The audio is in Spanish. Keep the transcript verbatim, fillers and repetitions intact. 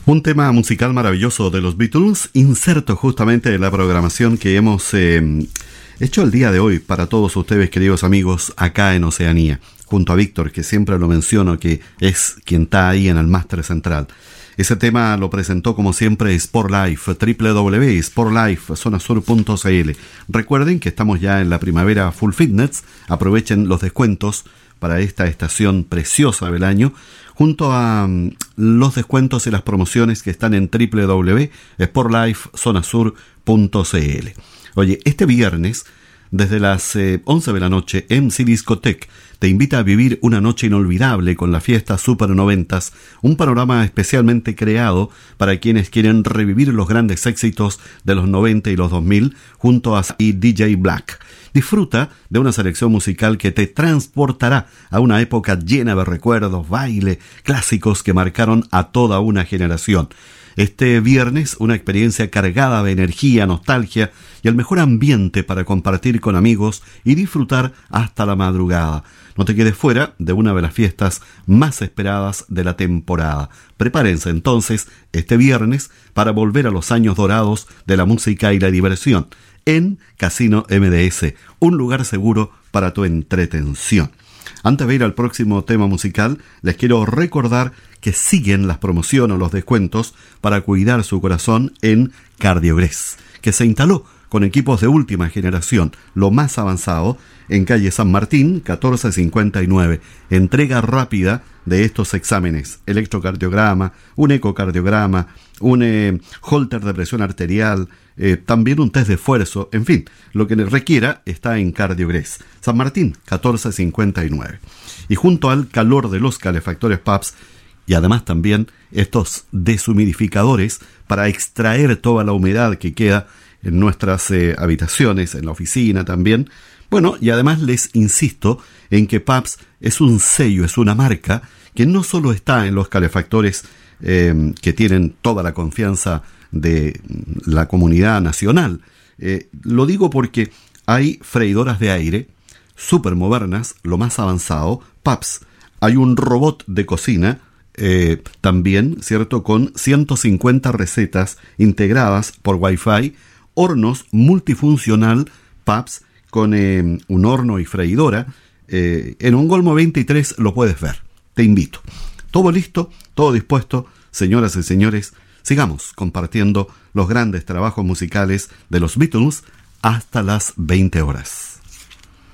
Un tema musical maravilloso de los Beatles, inserto justamente de la programación que hemos eh, hecho el día de hoy para todos ustedes, queridos amigos, acá en Oceanía, junto a Víctor, que siempre lo menciono, que es quien está ahí en el máster central. Ese tema lo presentó como siempre Sport Life, doble u doble u doble u punto sport life zona sur punto c l. Recuerden que estamos ya en la primavera full fitness, aprovechen los descuentos para esta estación preciosa del año, junto a um, los descuentos y las promociones que están en doble u doble u doble u punto sport life zona sur punto c l. Oye, este viernes, desde las eh, once de la noche, M C Discotech te invita a vivir una noche inolvidable con la fiesta Super Noventas, un panorama especialmente creado para quienes quieren revivir los grandes éxitos de los noventa y los dos mil junto a D J Black. Disfruta de una selección musical que te transportará a una época llena de recuerdos, baile, clásicos que marcaron a toda una generación. Este viernes, una experiencia cargada de energía, nostalgia y el mejor ambiente para compartir con amigos y disfrutar hasta la madrugada. No te quedes fuera de una de las fiestas más esperadas de la temporada. Prepárense entonces este viernes para volver a los años dorados de la música y la diversión en Casino M D S, un lugar seguro para tu entretención. Antes de ir al próximo tema musical, les quiero recordar que siguen las promociones o los descuentos para cuidar su corazón en Cardiogres, que se instaló con equipos de última generación, lo más avanzado, en calle San Martín, catorce cincuenta y nueve. Entrega rápida de estos exámenes: electrocardiograma, un ecocardiograma, un eh, holter de presión arterial, eh, también un test de esfuerzo, en fin, lo que requiera está en Cardiogres. San Martín, catorce cincuenta y nueve. Y junto al calor de los calefactores P A P S, y además también estos deshumidificadores para extraer toda la humedad que queda en nuestras eh, habitaciones, en la oficina también. Bueno, y además les insisto en que P A P S es un sello, es una marca que no solo está en los calefactores eh, que tienen toda la confianza de la comunidad nacional. Eh, lo digo porque hay freidoras de aire súper modernas, lo más avanzado, P A P S. Hay un robot de cocina eh, también, ¿cierto?, con ciento cincuenta recetas integradas por Wi-Fi, hornos multifuncional P A P S con eh, un horno y freidora. Eh, en un Golmo veintitrés lo puedes ver. Te invito. Todo listo, todo dispuesto. Señoras y señores, sigamos compartiendo los grandes trabajos musicales de los Beatles hasta las veinte horas.